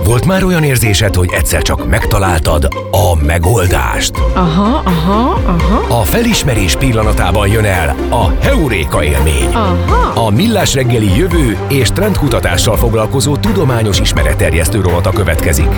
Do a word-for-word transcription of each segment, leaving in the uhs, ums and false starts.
Volt már olyan érzésed, hogy egyszer csak megtaláltad a megoldást? Aha, aha, aha. A felismerés pillanatában jön el a heuréka élmény. Aha. A Millás reggeli jövő és trendkutatással foglalkozó tudományos ismeretterjesztő rovata következik.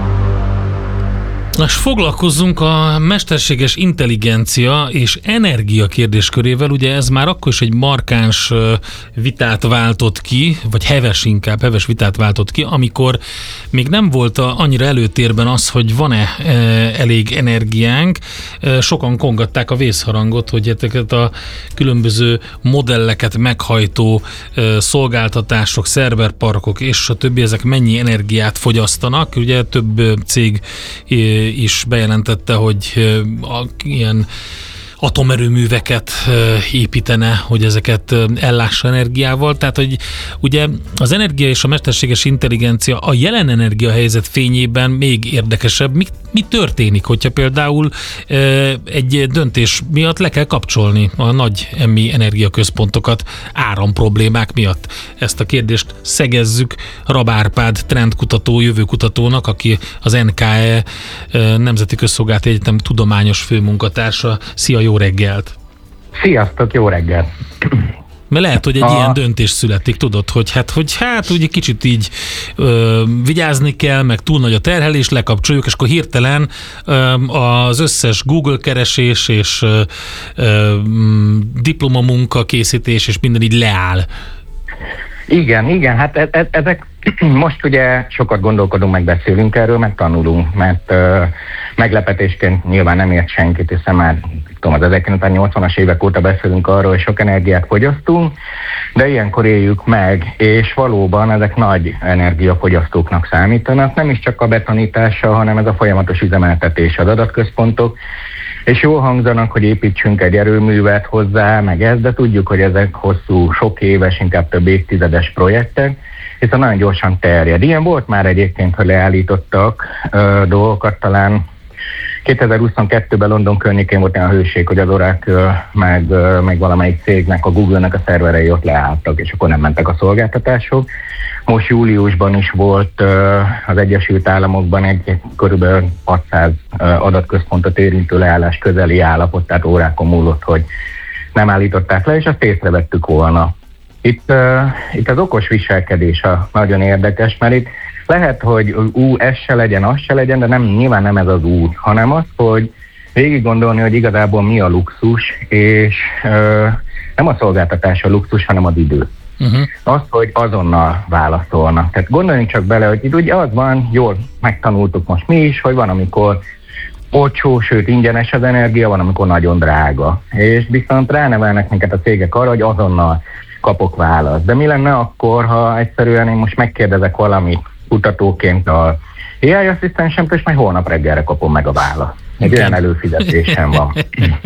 Most foglalkozzunk a mesterséges intelligencia és energia kérdéskörével. Ugye ez már akkor is egy markáns vitát váltott ki, vagy heves inkább, heves vitát váltott ki, amikor még nem volt annyira előtérben az, hogy van-e elég energiánk. Sokan kongatták a vészharangot, hogy ezeket a különböző modelleket meghajtó szolgáltatások, szerverparkok és a többi, ezek mennyi energiát fogyasztanak. Ugye több cég is bejelentette, hogy a, ilyen atomerőműveket építene, hogy ezeket ellássa energiával. Tehát, hogy ugye az energia és a mesterséges intelligencia a jelen energiahelyzet fényében még érdekesebb. Mi, mi történik, hogyha például egy döntés miatt le kell kapcsolni a nagy emmi energiaközpontokat áramproblémák miatt? Ezt a kérdést szegezzük Rab Árpád trendkutató, jövőkutatónak, aki az en ká e Nemzeti Közszolgálati Egyetem tudományos főmunkatársa. Szia, jó reggelt! Sziasztok, jó reggelt! Mert lehet, hogy egy a... ilyen döntés születik, tudod, hogy hát, hogy hát ugye kicsit így ö, vigyázni kell, meg túl nagy a terhelés, lekapcsoljuk, és akkor hirtelen ö, az összes Google keresés és ö, ö, diplomamunka készítés és minden így leáll. Igen, igen, hát e- e- ezek most ugye sokat gondolkodunk, meg beszélünk erről, meg tanulunk, mert ö, meglepetésként nyilván nem ért senkit, hiszen már tudom, az ezerkilencszáznyolcvanas évek óta beszélünk arról, hogy sok energiát fogyasztunk, de ilyenkor éljük meg, és valóban ezek nagy energiafogyasztóknak számítanak, nem is csak a betanítása, hanem ez a folyamatos üzemeltetés, az adatközpontok, és jól hangzanak, hogy építsünk egy erőművet hozzá, meg ez, de tudjuk, hogy ezek hosszú, sok éves, inkább több évtizedes projektek, hiszen nagyon gyorsan terjed. Ilyen volt már egyébként, hogy leállítottak ö, dolgokat, talán kétezer-huszonkettőben London környékén volt olyan hőség, hogy az Oracle, meg, meg valamelyik cégnek, a Google-nek a szerverei ott leálltak, és akkor nem mentek a szolgáltatások. Most júliusban is volt uh, az Egyesült Államokban egy körülbelül hatszáz uh, adatközpontot érintő leállás közeli állapot, tehát órákon múlott, hogy nem állították le, és azt észrevettük volna. Itt, uh, itt az okos viselkedés a nagyon érdekes, mert itt lehet, hogy ú, ez se legyen, az se legyen, de nem, nyilván nem ez az út, hanem az, hogy végig gondolni, hogy igazából mi a luxus, és uh, nem a szolgáltatás a luxus, hanem az idő. Uh-huh. Az, hogy azonnal válaszolnak. Tehát gondoljunk csak bele, hogy itt ugye az van, jól megtanultuk most mi is, hogy van, amikor olcsó, sőt ingyenes az energia, van, amikor nagyon drága. És viszont ránevelnek minket a cégek arra, hogy azonnal kapok választ. De mi lenne akkor, ha egyszerűen én most megkérdezek valamit kutatóként a á i asszisztensemtől, és majd holnap reggelre kapom meg a választ. Egy olyan előfizetésem van.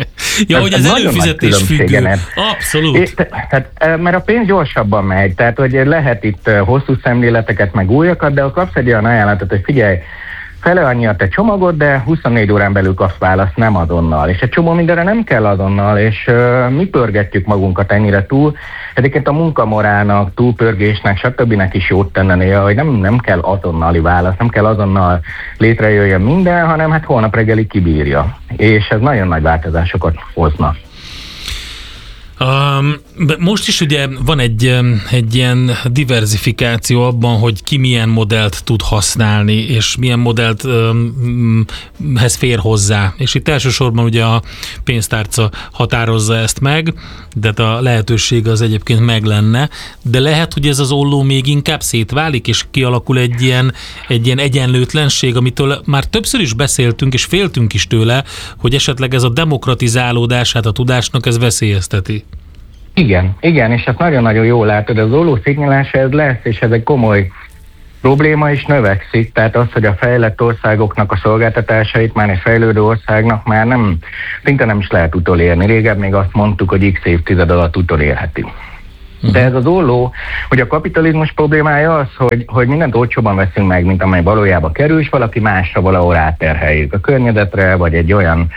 Ja, hogy az előfizetés függő. Abszolút. É, tehát, mert a pénz gyorsabban megy, tehát hogy lehet itt hosszú szemléleteket, meg újakat, de ha kapsz egy olyan ajánlatot, hogy figyelj, fele annyi a te csomagod, de huszonnégy órán belül kapsz választ, nem azonnal. És egy csomó mindenre nem kell azonnal, és uh, mi pörgetjük magunkat ennyire túl. Egyébként a munkamorálnak, túlpörgésnek, stb. Is jót tenne néha, hogy nem, nem kell azonnali válasz, nem kell azonnal létrejöjjön minden, hanem hát holnap reggelig kibírja. És ez nagyon nagy változásokat hozna. Um, most is ugye van egy, egy ilyen diverzifikáció abban, hogy ki milyen modellt tud használni, és milyen modellt um, hez fér hozzá. És itt elsősorban ugye a pénztárca határozza ezt meg, de a lehetőség az egyébként meg lenne, de lehet, hogy ez az olló még inkább szétválik, és kialakul egy ilyen, egy ilyen egyenlőtlenség, amitől már többször is beszéltünk, és féltünk is tőle, hogy esetleg ez a demokratizálódását a tudásnak ez veszélyezteti. Igen, igen, és ezt nagyon-nagyon jól látod, az olló szétnyilása ez lesz, és ez egy komoly probléma is növekszik, tehát az, hogy a fejlett országoknak a szolgáltatásait már egy fejlődő országnak már nem, szinte nem is lehet utolérni. Régebb még azt mondtuk, hogy x évtized alatt utolérheti. De ez az olló, hogy a kapitalizmus problémája az, hogy, hogy mindent olcsóban veszünk meg, mint amely valójában kerül, és valaki másra valahol ráterheljük a környezetre, vagy egy olyan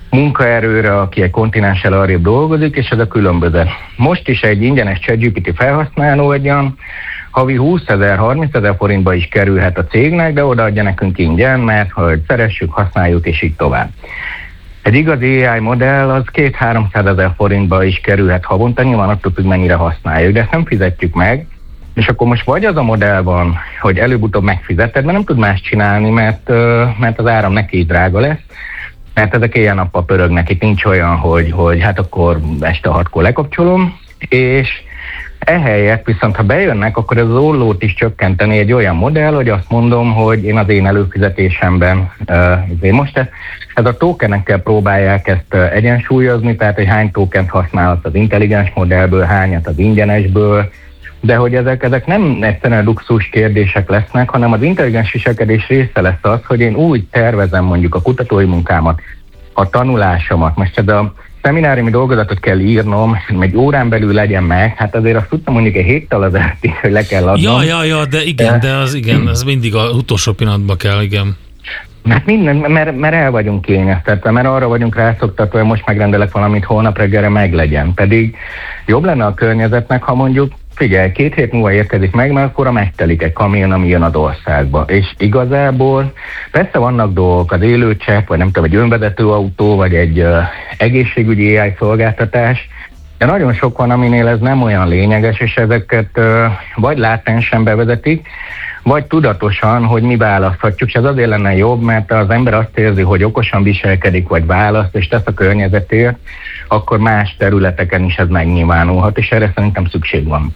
munkaerőre, aki egy kontinenssel arrébb dolgozik, és ez a különböző. Most is egy ingyenes ChatGPT felhasználó egy olyan havi húszezer, harmincezer forintba is kerülhet a cégnek, de odaadja nekünk ingyen, mert hogy szeressük, használjuk, és így tovább. Egy igazi á i modell az két-háromszázezer forintba is kerülhet havonta, nyilván attól függ, mennyire használjuk, de ezt nem fizetjük meg, és akkor most vagy az a modell van, hogy előbb-utóbb megfizeted, mert nem tud más csinálni, mert, mert az áram neki is drága lesz, mert ezek éjjel-nappal pörögnek, itt nincs olyan, hogy, hogy hát akkor este hatkor lekapcsolom, és ehelyett viszont, ha bejönnek, akkor ez az ollót is csökkenteni egy olyan modell, hogy azt mondom, hogy én az én előfizetésemben, uh, most ez, ez a tokenekkel próbálják ezt uh, egyensúlyozni, tehát hogy hány tokent használhat az intelligens modellből, hányat az ingyenesből, de hogy ezek, ezek nem egyszerűen luxus kérdések lesznek, hanem az intelligens viselkedés része lesz az, hogy én úgy tervezem mondjuk a kutatói munkámat, a tanulásomat, most ez a szemináriumi dolgozatot kell írnom, egy órán belül legyen meg, hát azért azt tudtam mondjuk egy héttel az eltig, hogy le kell adnom. Ja, ja, ja, de igen, de az igen, az mindig az utolsó pillanatban kell, igen. Hát minden, mert, mert el vagyunk kényeztetve, mert arra vagyunk rászoktatva, hogy most megrendelek valamit, holnap reggelre meglegyen. Pedig jobb lenne a környezetnek, ha mondjuk, figyelj, két hét múlva érkezik meg, mert akkor megtelik egy kamion, ami jön az országba. És igazából persze vannak dolgok, az élőcsepp, vagy nem tudom, egy önvezető autó, vagy egy uh, egészségügyi á i szolgáltatás, de nagyon sok van, aminél ez nem olyan lényeges, és ezeket uh, vagy látensen bevezetik, vagy tudatosan, hogy mi választhatjuk, és ez azért lenne jobb, mert az ember azt érzi, hogy okosan viselkedik, vagy választ, és tesz a környezetért, akkor más területeken is ez megnyilvánulhat, és erre szerintem szükség van.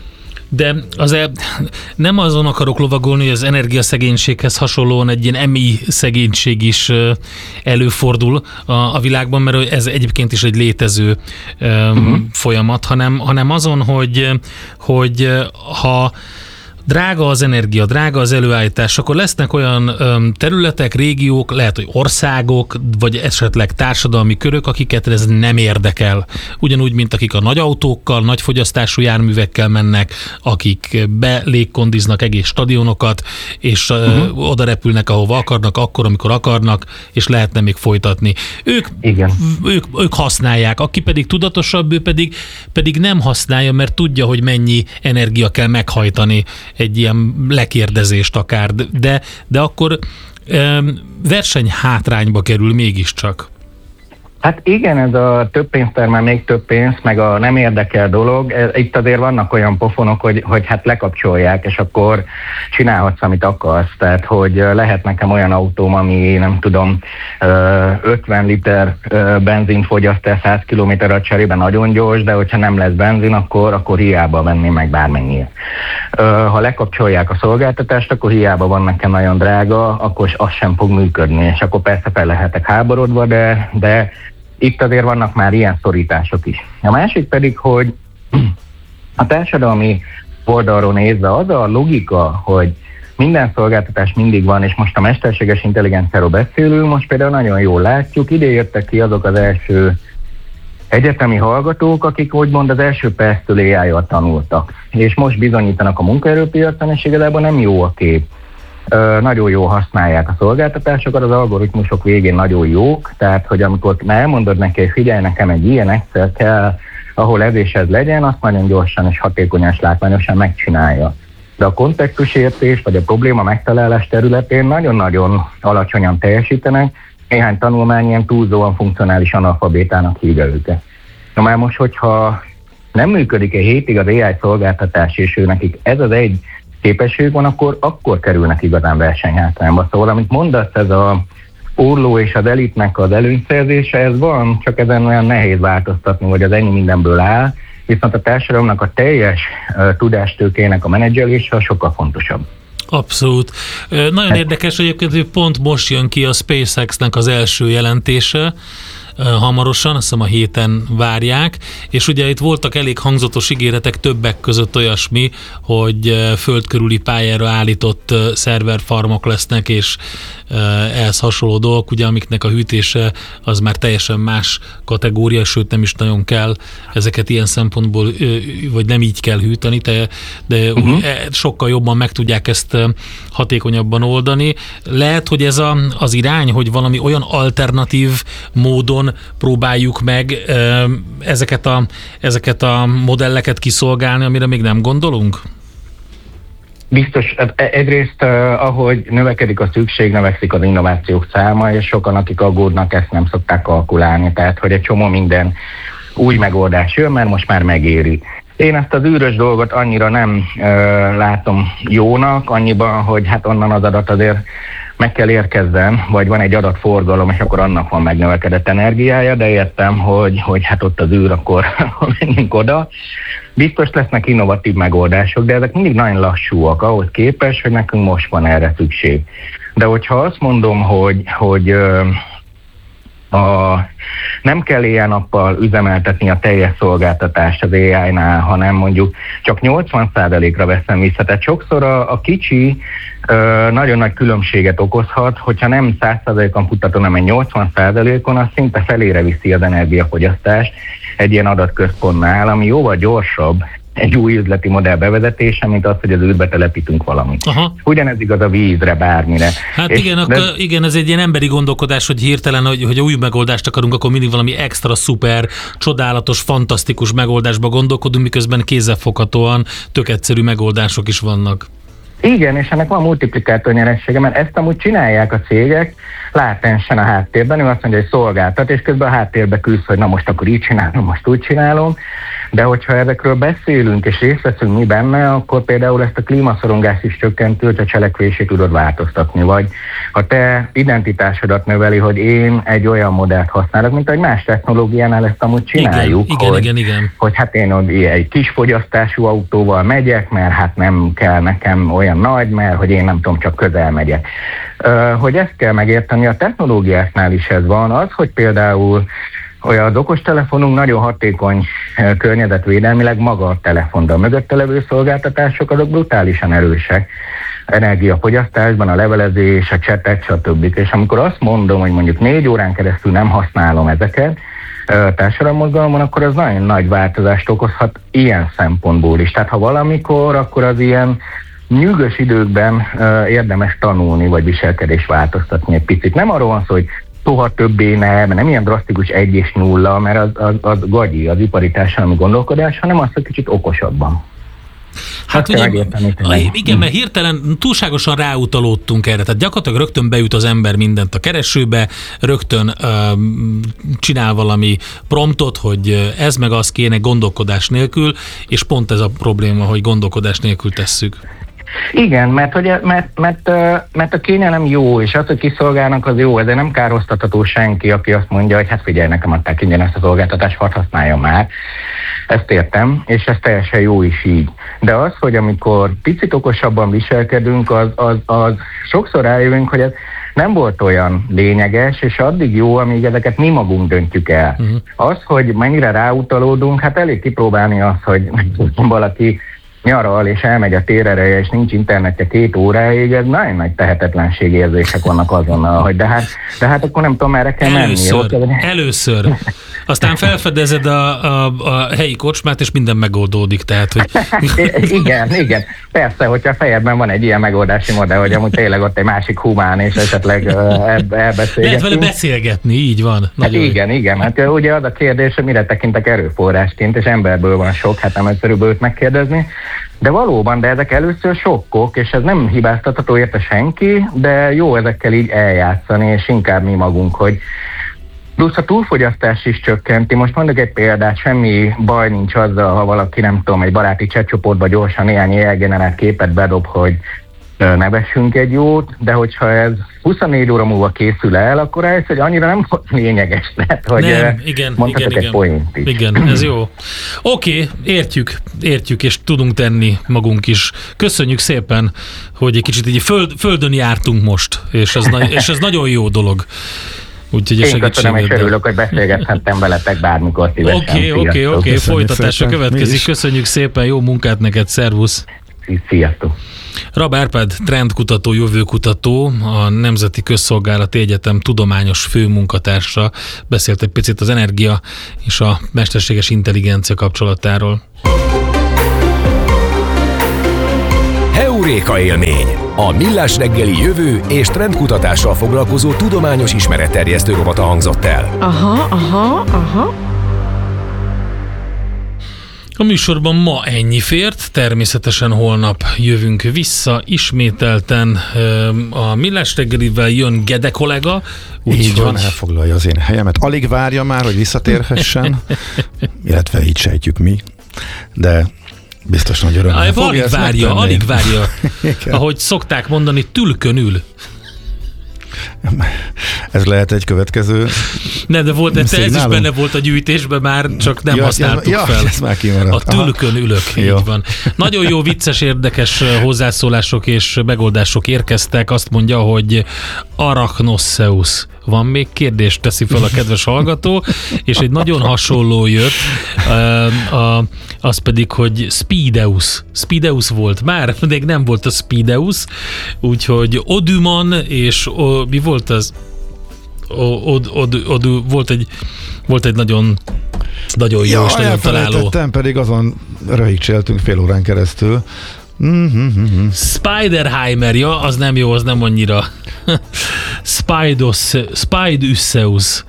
De azért nem azon akarok lovagolni, hogy az energiaszegénységhez hasonlóan egy ilyen emi szegénység is előfordul a, a világban, mert ez egyébként is egy létező um, uh-huh. folyamat, hanem, hanem azon, hogy, hogy ha drága az energia, drága az előállítás, akkor lesznek olyan öm, területek, régiók, lehet, hogy országok, vagy esetleg társadalmi körök, akiket ez nem érdekel. Ugyanúgy, mint akik a nagy autókkal, nagy fogyasztású járművekkel mennek, akik belégkondiznak egész stadionokat, és uh-huh. oda repülnek, ahova akarnak, akkor, amikor akarnak, és lehetne még folytatni. Ők, Igen. ők, ők használják, aki pedig tudatosabb, ő pedig, pedig nem használja, mert tudja, hogy mennyi energia kell meghajtani egy ilyen lekérdezést akár, de, de akkor um, versenyhátrányba kerül mégiscsak. Hát igen, ez a több pénzt termel, még több pénz, meg a nem érdekel dolog. Itt azért vannak olyan pofonok, hogy, hogy hát lekapcsolják, és akkor csinálhatsz, amit akarsz. Tehát, hogy lehet nekem olyan autóm, ami nem tudom, ötven liter benzint fogyaszt el száz kilométerre cserében, nagyon gyors, de hogyha nem lesz benzin, akkor, akkor hiába venném meg bármennyire. Ha lekapcsolják a szolgáltatást, akkor hiába van nekem nagyon drága, akkor az sem fog működni, és akkor persze fel lehetek háborodva, de, de itt azért vannak már ilyen szorítások is. A másik pedig, hogy a társadalmi oldalról nézve az a logika, hogy minden szolgáltatás mindig van, és most a mesterséges intelligenciáról beszélünk, most például nagyon jól látjuk, ide jöttek ki azok az első egyetemi hallgatók, akik úgymond az első perctől á i-jal tanultak, és most bizonyítanak a munkaerőpiacon, és igazából nem jó a kép. Ö, nagyon jól használják a szolgáltatásokat, az algoritmusok végén nagyon jók, tehát hogy amikor elmondod neki, hogy figyelj, nekem egy ilyen Excel kell, ahol ez és ez legyen, azt nagyon gyorsan és hatékonyan és látványosan megcsinálja. De a kontextusértés vagy a probléma megtalálás területén nagyon-nagyon alacsonyan teljesítenek, néhány tanulmány ilyen túlzóan funkcionális analfabétának hívja őket. Na már most, hogyha nem működik egy hétig az á i szolgáltatás, és ő nekik ez az egy képesség van, akkor, akkor kerülnek igazán versenyhátrányba. Szóval, amit mondasz, ez a orló és az elitnek az előnyszerzése, ez van, csak ezen olyan nehéz változtatni, hogy az ennyi mindenből áll, viszont a társadalomnak a teljes uh, tudástőkének a menedzselése sokkal fontosabb. Abszolút. Nagyon érdekes egyébként, hogy pont most jön ki a SpaceX-nek az első jelentése, hamarosan, azt hiszem a héten várják, és ugye itt voltak elég hangzatos ígéretek, többek között olyasmi, hogy földkörüli pályára állított szerverfarmok lesznek, és ehhez hasonló dolgok, ugye, amiknek a hűtése az már teljesen más kategória, sőt nem is nagyon kell ezeket ilyen szempontból, vagy nem így kell hűteni, de, de uh-huh. sokkal jobban meg tudják ezt hatékonyabban oldani. Lehet, hogy ez a, az irány, hogy valami olyan alternatív módon próbáljuk meg ezeket a, ezeket a modelleket kiszolgálni, amire még nem gondolunk? Biztos, egyrészt ahogy növekedik a szükség, növekszik az innovációk száma, és sokan, akik aggódnak, ezt nem szokták kalkulálni, tehát hogy egy csomó minden új megoldás jön, mert most már megéri. Én ezt az űrös dolgot annyira nem ö, látom jónak, annyiban, hogy hát onnan az adat azért meg kell érkezzen, vagy van egy adatforgalom, és akkor annak van megnövekedett energiája, de értem, hogy, hogy hát ott az űr, akkor menjünk oda. Biztos lesznek innovatív megoldások, de ezek mindig nagyon lassúak ahhoz képest, hogy nekünk most van erre szükség. De hogyha azt mondom, hogy, hogy ö, A, nem kell éjjel-nappal üzemeltetni a teljes szolgáltatást az á í-nál, hanem mondjuk csak nyolcvan százalékra veszem vissza. Tehát sokszor a, a kicsi ö, nagyon nagy különbséget okozhat, hogyha nem száz százalékon futtató, hanem egy nyolcvan százalékon, az szinte felére viszi az energiafogyasztást egy ilyen adatközpontnál, ami jóval gyorsabb egy új üzleti modell bevezetése, mint az, hogy az űrbe telepítünk valamit. Aha. Ugyanez igaz a vízre, bármire. Hát és igen, de... akkor, igen, ez egy ilyen emberi gondolkodás, hogy hirtelen, hogy, hogy új megoldást akarunk, akkor mindig valami extra szuper, csodálatos, fantasztikus megoldásba gondolkodunk, miközben kézzelfoghatóan tök egyszerű megoldások is vannak. Igen, és ennek van multiplikátor nyeressége, mert ezt amúgy csinálják a cégek látensen a háttérben, ő azt mondja, hogy szolgáltat, és közben a háttérbe küzd, hogy na most akkor így csinálom, most úgy csinálom, de hogyha ezekről beszélünk és részt veszünk mi benne, akkor például ezt a klímaszorongást is csökkentő, hogy a cselekvését tudod változtatni, vagy ha te identitásodat növeli, hogy én egy olyan modellt használok, mint ahogy más technológiánál ezt amúgy csináljuk, igen, igen, hogy, igen, igen. hogy hát én egy kis fogyasztású autóval megyek, mert hát nem kell nekem olyan nagy, mert hogy én nem tudom, csak közel megyek. Hogy ezt kell megérteni, a technológiáknál is ez van, az, hogy például olyan az okostelefonunk nagyon hatékony környezetvédelmileg maga a telefon, de a mögötte levő szolgáltatások azok brutálisan erősek energiafogyasztásban, a levelezés, a csetek, stb. És amikor azt mondom, hogy mondjuk négy órán keresztül nem használom ezeket társadalommozgalomon, akkor az nagyon nagy változást okozhat ilyen szempontból is. Tehát ha valamikor, akkor az ilyen nyűgös időkben uh, érdemes tanulni, vagy viselkedés változtatni egy picit. Nem arról van szó, hogy soha többé nem, nem ilyen drasztikus egy és nulla, mert az, az, az gagyi, az ipari társadalmi gondolkodás, hanem az, hogy kicsit okosabban. Hát ugye, igen, mert hirtelen túlságosan ráutalódtunk erre, tehát gyakorlatilag rögtön beüt az ember mindent a keresőbe, rögtön uh, csinál valami promptot, hogy ez meg az kéne gondolkodás nélkül, és pont ez a probléma, hogy gondolkodás nélkül tesszük. Igen, mert, hogy, mert, mert, mert a kényelem jó, és az, hogy kiszolgálnak, az jó, ezért nem károsztatható senki, aki azt mondja, hogy hát figyelj, nekem adták ingyen ezt a szolgáltatást, hadd használjam már. Ezt értem, és ez teljesen jó is így. De az, hogy amikor picit okosabban viselkedünk, az, az, az sokszor rájövünk, hogy ez nem volt olyan lényeges, és addig jó, amíg ezeket mi magunk döntjük el. Uh-huh. Az, hogy mennyire ráutalódunk, hát elég kipróbálni azt, hogy valaki nyaral, és elmegy a térre, és nincs internetje két óráig, ez nagyon nagy tehetetlenségérzések vannak azonnal, hogy de hát, de hát akkor nem tudom, merre kell először, menni. Először. Aztán felfedezed a, a, a helyi kocsmát, és minden megoldódik, tehát, hogy... igen, igen. Persze, hogyha a fejedben van egy ilyen megoldási modell, hogy amúgy tényleg ott egy másik humán, és esetleg elbeszélgetünk. Lehet vele beszélgetni, így van. Hát igen, igen. Hát ugye az a kérdés, hogy mire tekintek erőforrásként, és emberből van sok, hát nem egyszerűbb őt megkérdezni. De valóban, de ezek először sokkok, és ez nem hibáztatható érte senki, de jó ezekkel így eljátszani, és inkább mi magunk, hogy plusz a túlfogyasztás is csökkenti. Most mondok egy példát, semmi baj nincs azzal, ha valaki, nem tudom, egy baráti chatcsoportba gyorsan néhány á i generált képet bedob, hogy ne vessünk egy jót, de hogyha ez huszonnégy óra múlva készül el, akkor ez, hogy annyira nem volt lényeges. Tehát, hogy nem, igen, igen, egy poént is. Igen, ez jó. Oké, okay, értjük, értjük, és tudunk tenni magunk is. Köszönjük szépen, hogy egy kicsit így föld, földön jártunk most, és ez, és ez nagyon jó dolog. Úgyhogy a Én köszönöm, és segítségeddel. örülök, hogy beszélgethettem veletek bármikor szívesen. Oké, oké, oké, folytatásra szépen. Mi következik. is. Köszönjük szépen, jó munkát neked, szervusz! Sziasztok! Rab Árpád trendkutató, jövőkutató, a Nemzeti Közszolgálati Egyetem tudományos főmunkatársa beszélt egy picit az energia és a mesterséges intelligencia kapcsolatáról. Heuréka élmény. A Millás reggeli jövő és trendkutatással foglalkozó tudományos ismeretterjesztő rovata hangzott el. Aha, aha, aha. A műsorban ma ennyi fért, természetesen holnap jövünk vissza, ismételten a Millás reggelivel jön Gede kollega. Úgy, Így van, hogy... elfoglalja az én helyemet. Alig várja már, hogy visszatérhessen, illetve így sejtjük mi, de biztos nagy örömmel Aj, fogja alig ezt várja, megtenni. alig várja. Igen. Ahogy szokták mondani, tülkön ül. Ez lehet egy következő. Ne, de volt, de ez is Szignálom? benne volt a gyűjtésben már, csak nem Ja, használtuk ja, fel. ez már kimaradt. A tülkön ülök, Jó. így van. Nagyon jó, vicces, érdekes hozzászólások és megoldások érkeztek. Azt mondja, hogy Arachnosszeus. Van még kérdés, teszi fel a kedves hallgató, és egy nagyon hasonló jött, a, az pedig, hogy Speedeus. Speedeus volt már, még nem volt a Speedeus, úgyhogy Odüman és o, mi volt az? O, od, od, od, volt egy volt egy nagyon nagyon jó Ja, és nagyon találó. elfelejtettem, pedig azon röhigcséltünk fél órán keresztül. Mm-hmm. Spiderheimer, ja, az nem jó, az nem annyira. Spidos, Spidusseus.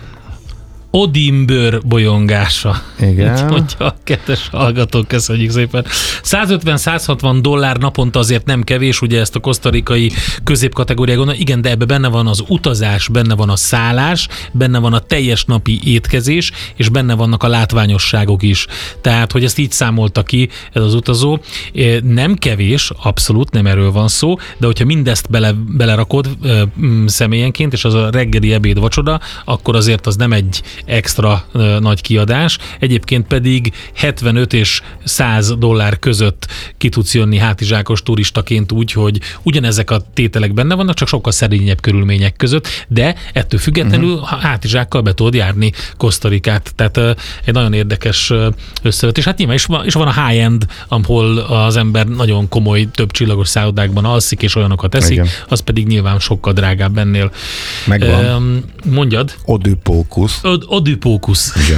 Odimbőr bolyongása. Igen. Mondja a kedves hallgatók, köszönjük szépen. százötven-százhatvan dollár naponta azért nem kevés, ugye ezt a kosztarikai középkategóriá gondol. Igen, de ebbe benne van az utazás, benne van a szállás, benne van a teljes napi étkezés, és benne vannak a látványosságok is. Tehát, hogy ezt így számolta ki ez az utazó. Nem kevés, abszolút nem erről van szó, de hogyha mindezt bele, belerakod személyenként, és az a reggeli, ebéd, vacsoda, akkor azért az nem egy extra uh, nagy kiadás. Egyébként pedig hetvenöt és száz dollár között ki tudsz jönni hátizsákos turistaként úgy, hogy ugyanezek a tételek benne vannak, csak sokkal szerényebb körülmények között, de ettől függetlenül uh-huh. hátizsákkal be tudod járni Kosztarikát. Tehát uh, egy nagyon érdekes uh, összevetés. Hát nyilván is van, és van a high-end, ahol az ember nagyon komoly, több csillagos szállodákban alszik, és olyanokat eszik, igen. Az pedig nyilván sokkal drágább ennél. Megvan. Um, mondjad? Odüpókusz. Odüpókusz. Igen.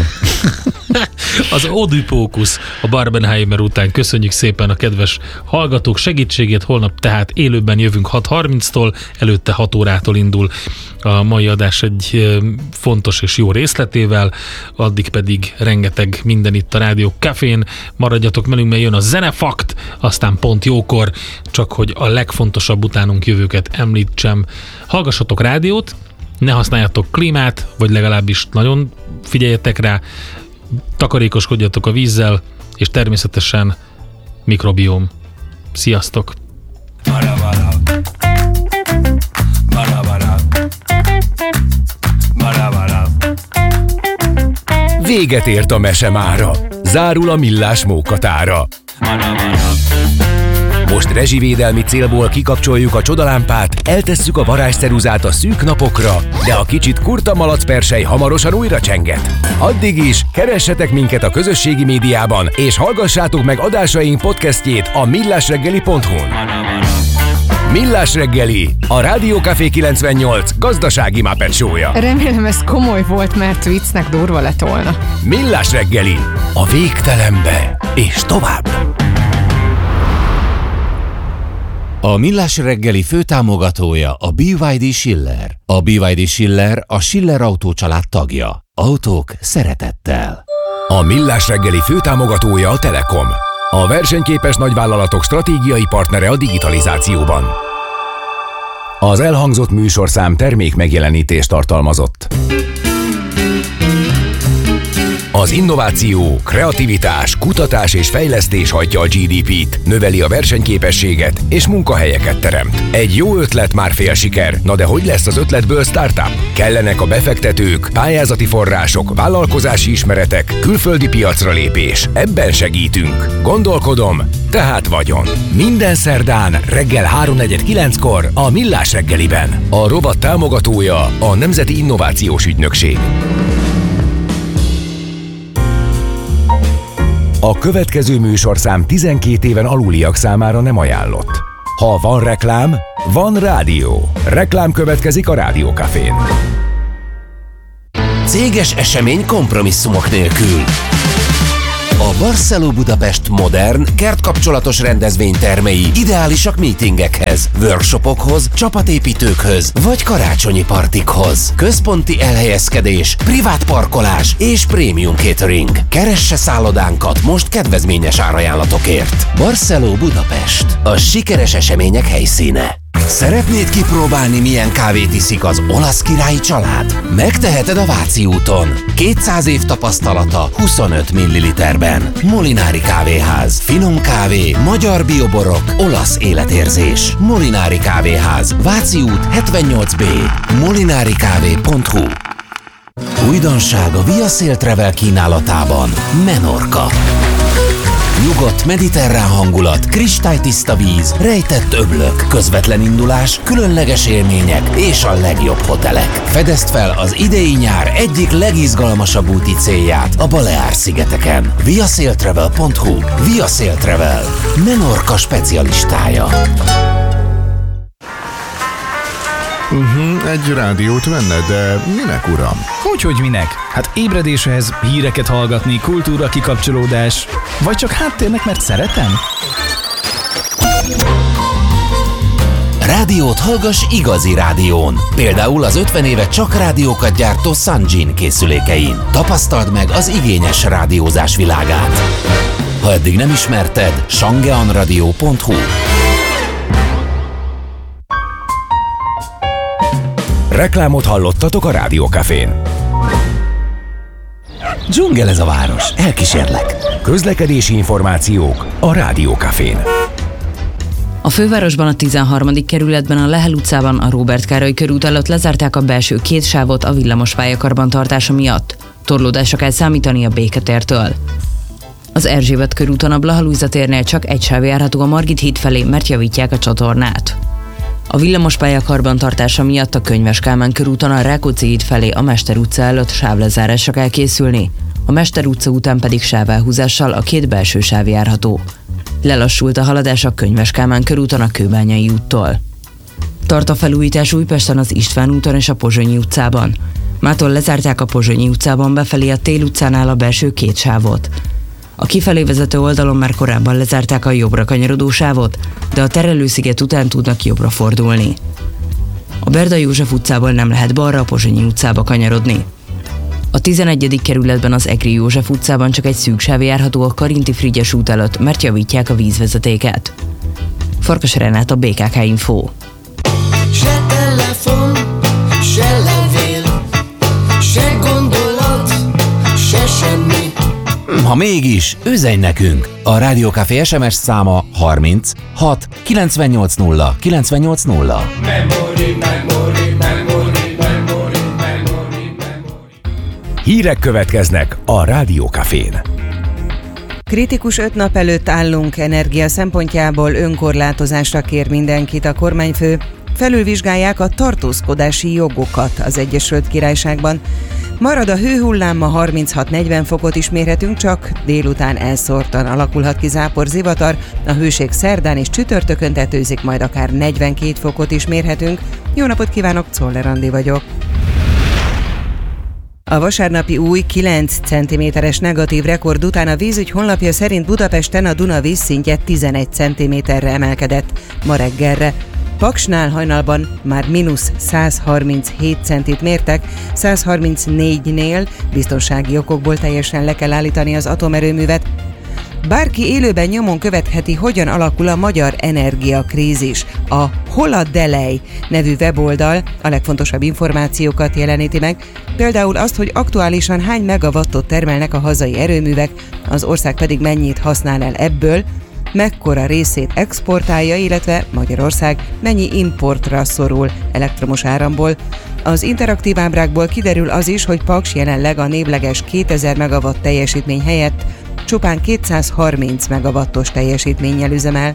Az Odüpókusz a Barbenheimer után. Köszönjük szépen a kedves hallgatók segítségét. Holnap tehát élőben jövünk hat harminctól, előtte hat órától indul a mai adás egy fontos és jó részletével, addig pedig rengeteg minden itt a Rádió Cafén. Maradjatok velünk, mert jön a Zenefakt, aztán pont jókor, csak hogy a legfontosabb utánunk jövőket említsem. Hallgassatok rádiót, ne használjatok klímát, vagy legalábbis nagyon figyeljetek rá, takarékoskodjatok a vízzel, és természetesen mikrobióm. Sziasztok! Véget ért a mese mára. Zárul a Millás mókatára. Most rezsivédelmi célból kikapcsoljuk a csodalámpát, eltesszük a varázsceruzát a szűk napokra, de a kicsit kurta malacpersely hamarosan újra csenget. Addig is keressetek minket a közösségi médiában, és hallgassátok meg adásaink podcastjét a millásreggeli pont hu-n. Millás reggeli, a Rádió Café kilencvennyolc gazdasági Muppet show-ja. Remélem ez komoly volt, mert viccnek durva lett volna. Millás reggeli, a végtelenbe és tovább. A Millás reggeli főtámogatója a bé vé dé Schiller. A bé vé dé Schiller a Schiller Autó család tagja. Autók szeretettel. A Millás reggeli főtámogatója a Telekom. A versenyképes nagyvállalatok stratégiai partnere a digitalizációban. Az elhangzott műsorszám termék megjelenítést tartalmazott. Az Az innováció, kreativitás, kutatás és fejlesztés hajtja a gé dé pét, növeli a versenyképességet és munkahelyeket teremt. Egy jó ötlet már fél siker, na de hogy lesz az ötletből startup? Kellenek a befektetők, pályázati források, vállalkozási ismeretek, külföldi piacra lépés. Ebben segítünk. Gondolkodom, tehát vagyon. Minden szerdán reggel háromnegyed kilenckor a Millás reggeliben. A rovat támogatója a Nemzeti Innovációs Ügynökség. A következő műsorszám tizenkét éven aluliak számára nem ajánlott. Ha van reklám, van rádió. Reklám következik a Rádiókafén. Céges esemény kompromisszumok nélkül. A Barceló Budapest modern, kertkapcsolatos rendezvénytermei ideálisak meetingekhez, workshopokhoz, csapatépítőkhöz vagy karácsonyi partikhoz. Központi elhelyezkedés, privát parkolás és prémium catering. Keresse szállodánkat most kedvezményes árajánlatokért. Barceló Budapest, a sikeres események helyszíne. Szeretnéd kipróbálni, milyen kávét iszik az olasz királyi család? Megteheted a Váci úton. kétszáz év tapasztalata huszonöt milliliterben. Molinári kávéház. Finom kávé, magyar bioborok, olasz életérzés. Molinári kávéház. Váci út hetvennyolc bé. molinarikávé pont hu. Újdonság a Via Sail Travel kínálatában. Menorca. Nyugodt mediterrán hangulat, kristálytiszta víz, rejtett öblök, közvetlen indulás, különleges élmények és a legjobb hotelek. Fedezd fel az idei nyár egyik legizgalmasabb úti célját a Baleár-szigeteken. via sail travel pont hu. Via Sail Travel. Menorca specialistája. Uh-huh, egy rádiót venne, de minek, uram? Hogyhogy minek? Hát ébredéshez, híreket hallgatni, kultúra kikapcsolódás, vagy csak háttérnek, mert szeretem? Rádiót hallgass igazi rádión. Például az ötven éve csak rádiókat gyártó Sunjin készülékein. Tapasztald meg az igényes rádiózás világát. Ha eddig nem ismerted, shangeanradio pont hu. Reklámot hallottatok a Rádiókafén. Dzsungel ez a város, elkísérlek. Közlekedési információk a Rádiókafén. A fővárosban a tizenharmadik kerületben a Lehel utcában a Róbert Károly körút előtt lezárták a belső két sávot a villamospálya karbantartása miatt. Torlódásra kell számítani a Béketértől. Az Erzsébet körúton a Blaha Lujza térnél csak egy sáv járható a Margit híd felé, mert javítják a csatornát. A villamospálya karbantartása miatt a Könyves Kálmán körúton a Rákóczi híd felé a Mester utca előtt sávlezárásra kell készülni, a Mester utca után pedig sávelhúzással a két belső sáv járható. Lelassult a haladás a Könyves Kálmán körúton a Kőbányai úttól. Tart a felújítás Újpesten az István úton és a Pozsonyi utcában. Mától lezárták a Pozsonyi utcában befelé a Tél utcánál a belső két sávot. A kifelé vezető oldalon már korábban lezárták a jobbra kanyarodó sávot, de a Terelősziget után tudnak jobbra fordulni. A Berda József utcából nem lehet balra a Pozsonyi utcába kanyarodni. A tizenegyedik kerületben az Egri József utcában csak egy szűk sáv járható a Karinti Frigyes út előtt, mert javítják a vízvezetéket. Farkas Renát, a bé ká ká Info. Se telefon, se levél, se gondolat, se semmi. Ha mégis, üzenj nekünk! A Rádiókafé es em es száma harminc hat kilencvennyolc nulla kilencvennyolc nulla. Memory, memory, memory, memory, memory, memory. Hírek következnek a Rádiókafén. Kritikus öt nap előtt állunk, energia szempontjából önkorlátozásra kér mindenkit a kormányfő. Felülvizsgálják a tartózkodási jogokat az Egyesült Királyságban. Marad a hőhullám, ma harminchat-negyven fokot is mérhetünk, csak délután elszórtan alakulhat ki zápor, zivatar. A hőség szerdán és csütörtökön tetőzik, majd akár negyvenkét fokot is mérhetünk. Jó napot kívánok, Czoller Andi vagyok. A vasárnapi új kilenc centiméteres negatív rekord után a vízügy honlapja szerint Budapesten a Duna vízszintje tizenegy centiméterre emelkedett ma reggelre. Paksnál hajnalban már mínusz száz harminchét centit mértek, száz harmincnégynél biztonsági okokból teljesen le kell állítani az atomerőművet. Bárki élőben nyomon követheti, hogyan alakul a magyar energiakrízis. A Holadelej nevű weboldal a legfontosabb információkat jeleníti meg, például azt, hogy aktuálisan hány megawattot termelnek a hazai erőművek, az ország pedig mennyit használ el ebből, mekkora részét exportálja, illetve Magyarország mennyi importra szorul elektromos áramból. Az interaktív ábrákból kiderül az is, hogy Paks jelenleg a névleges kétezer megawatt teljesítmény helyett csupán kétszázharminc megawattos teljesítménnyel üzemel.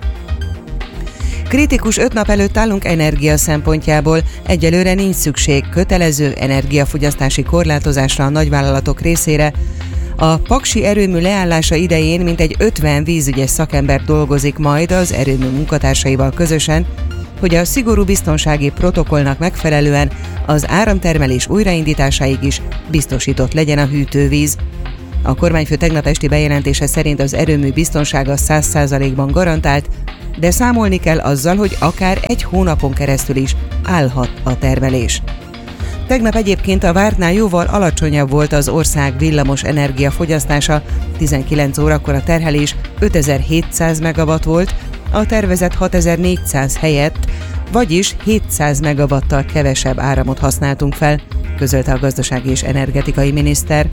Kritikus öt nap előtt állunk energia szempontjából, egyelőre nincs szükség kötelező energiafogyasztási korlátozásra a nagyvállalatok részére. A paksi erőmű leállása idején mintegy ötven vízügyes szakember dolgozik majd az erőmű munkatársaival közösen, hogy a szigorú biztonsági protokollnak megfelelően az áramtermelés újraindításáig is biztosított legyen a hűtővíz. A kormányfő tegnap esti bejelentése szerint az erőmű biztonsága száz százalékban garantált, de számolni kell azzal, hogy akár egy hónapon keresztül is állhat a termelés. Tegnap egyébként a vártnál jóval alacsonyabb volt az ország villamos energiafogyasztása, tizenkilenc órakor a terhelés ötezer-hétszáz megawatt volt, a tervezett hatezer-négyszáz helyett, vagyis hétszáz megawattal kevesebb áramot használtunk fel, közölte a gazdasági és energetikai miniszter.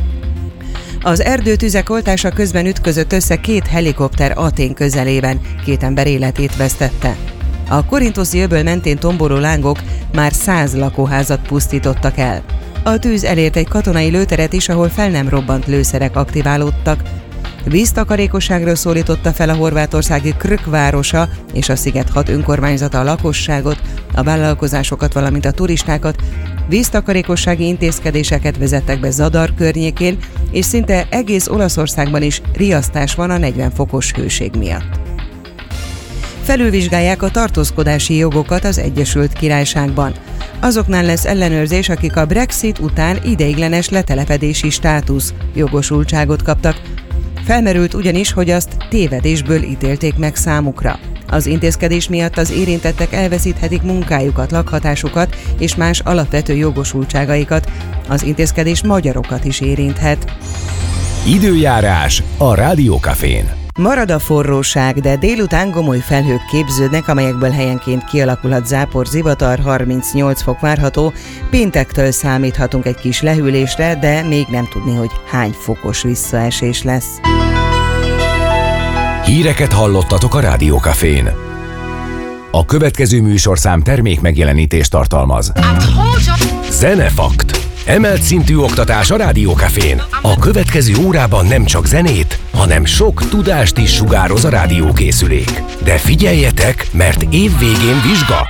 Az erdőtüzek oltása közben ütközött össze két helikopter Atén közelében, két ember életét vesztette. A Korintoszi öböl mentén tomboló lángok már száz lakóházat pusztítottak el. A tűz elért egy katonai lőteret is, ahol fel nem robbant lőszerek aktiválódtak. Víztakarékosságra szólította fel a horvátországi Krk városa és a sziget hat önkormányzata a lakosságot, a vállalkozásokat, valamint a turistákat. Víztakarékossági intézkedéseket vezettek be Zadar környékén, és szinte egész Olaszországban is riasztás van a negyven fokos hőség miatt. Felülvizsgálják a tartózkodási jogokat az Egyesült Királyságban. Azoknál lesz ellenőrzés, akik a Brexit után ideiglenes letelepedési státusz jogosultságot kaptak. Felmerült ugyanis, hogy azt tévedésből ítélték meg számukra. Az intézkedés miatt az érintettek elveszíthetik munkájukat, lakhatásukat és más alapvető jogosultságaikat. Az intézkedés magyarokat is érinthet. Időjárás a Rádiókafén. Marad a forróság, de délután gomoly felhők képződnek, amelyekből helyenként kialakulhat zápor, zivatar, harmincnyolc fok várható. Péntektől számíthatunk egy kis lehűlésre, de még nem tudni, hogy hány fokos visszaesés lesz. Híreket hallottatok a Rádiókafén. A következő műsorszám termék megjelenítést tartalmaz. Zenefakt. Emelt szintű oktatás a Rádiókafén. A következő órában nem csak zenét, hanem sok tudást is sugároz a rádiókészülék. De figyeljetek, mert év végén vizsga!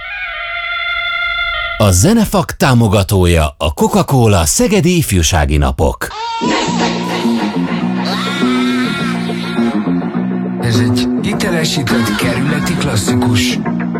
A Zenefakt támogatója a Coca-Cola Szegedi Ifjúsági Napok. Ez egy hitelesített kerületi klasszikus.